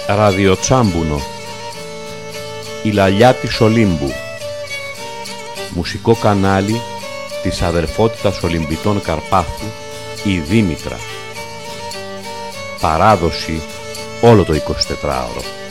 Ραδιοτσάμπουνο, η λαλιά της Ολύμπου, μουσικό κανάλι της αδερφότητας Ολυμπητών Καρπάθου, η Δήμητρα. Παράδοση όλο το 24ωρο.